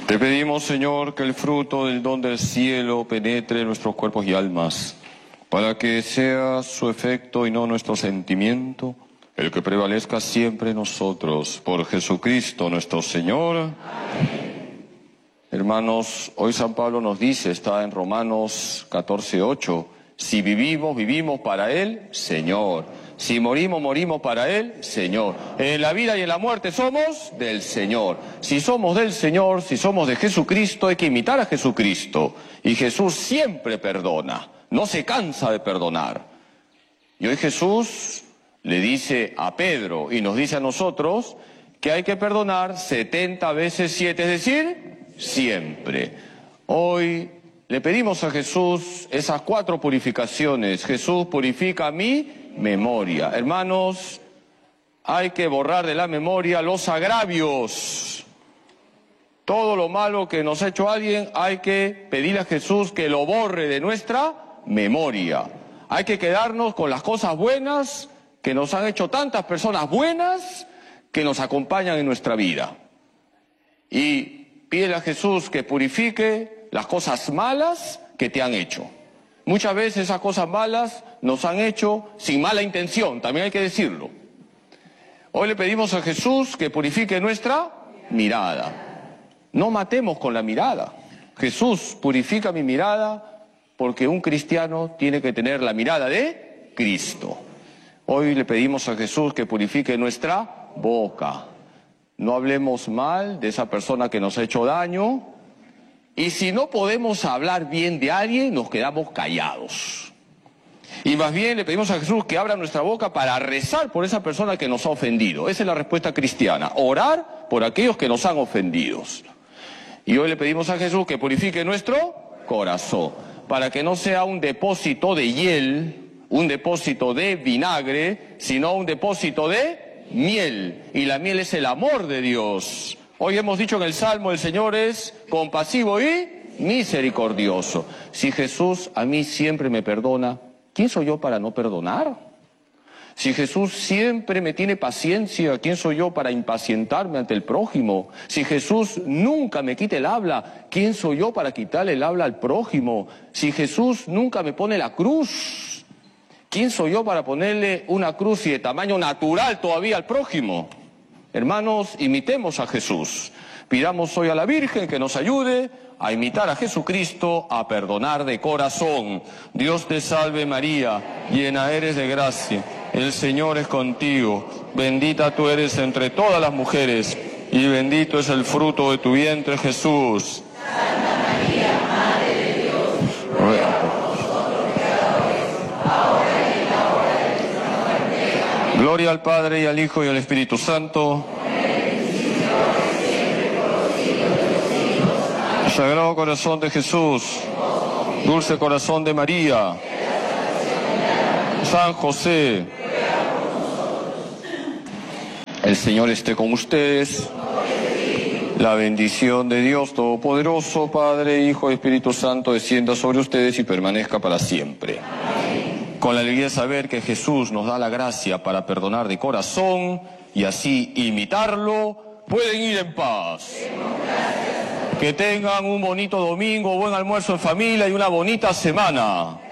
Te pedimos, Señor, que el fruto del don del cielo penetre en nuestros cuerpos y almas, para que sea su efecto y no nuestro sentimiento, el que prevalezca siempre en nosotros, por Jesucristo nuestro Señor. Amén. Hermanos, hoy San Pablo nos dice, está en Romanos 14:8, si vivimos, vivimos para el Señor. Si morimos, morimos para el Señor. En la vida y en la muerte somos del Señor. Si somos del Señor, si somos de Jesucristo, hay que imitar a Jesucristo. Y Jesús siempre perdona, no se cansa de perdonar. Y hoy Jesús le dice a Pedro y nos dice a nosotros que hay que perdonar 70 veces 7, es decir, siempre. Hoy le pedimos a Jesús esas 4 purificaciones. Jesús, purifica mi memoria. Hermanos, hay que borrar de la memoria los agravios. Todo lo malo que nos ha hecho alguien, hay que pedirle a Jesús que lo borre de nuestra memoria. Hay que quedarnos con las cosas buenas que nos han hecho tantas personas buenas que nos acompañan en nuestra vida. Y pídele a Jesús que purifique las cosas malas que te han hecho. Muchas veces esas cosas malas nos han hecho sin mala intención, también hay que decirlo. Hoy le pedimos a Jesús que purifique nuestra mirada. No matemos con la mirada. Jesús, purifica mi mirada, porque un cristiano tiene que tener la mirada de Cristo. Hoy le pedimos a Jesús que purifique nuestra boca. No hablemos mal de esa persona que nos ha hecho daño. Y si no podemos hablar bien de alguien, nos quedamos callados. Y más bien le pedimos a Jesús que abra nuestra boca para rezar por esa persona que nos ha ofendido. Esa es la respuesta cristiana, orar por aquellos que nos han ofendido. Y hoy le pedimos a Jesús que purifique nuestro corazón, para que no sea un depósito de hiel, un depósito de vinagre, sino un depósito de miel. Y la miel es el amor de Dios. Hoy hemos dicho en el Salmo, el Señor es compasivo y misericordioso. Si Jesús a mí siempre me perdona, ¿quién soy yo para no perdonar? Si Jesús siempre me tiene paciencia, ¿quién soy yo para impacientarme ante el prójimo? Si Jesús nunca me quita el habla, ¿quién soy yo para quitarle el habla al prójimo? Si Jesús nunca me pone la cruz, ¿quién soy yo para ponerle una cruz y de tamaño natural todavía al prójimo? Hermanos, imitemos a Jesús. Pidamos hoy a la Virgen que nos ayude a imitar a Jesucristo, a perdonar de corazón. Dios te salve María, llena eres de gracia, el Señor es contigo. Bendita tú eres entre todas las mujeres, y bendito es el fruto de tu vientre, Jesús. Santa María, Madre de Dios, ruega por nosotros pecadores, ahora y en la hora de nuestra muerte. Amén. Gloria al Padre, y al Hijo, y al Espíritu Santo. Sagrado Corazón de Jesús, Dulce Corazón de María, San José, el Señor esté con ustedes. La bendición de Dios Todopoderoso, Padre, Hijo y Espíritu Santo, descienda sobre ustedes y permanezca para siempre. Con la alegría de saber que Jesús nos da la gracia para perdonar de corazón y así imitarlo, pueden ir en paz. Que tengan un bonito domingo, buen almuerzo en familia y una bonita semana.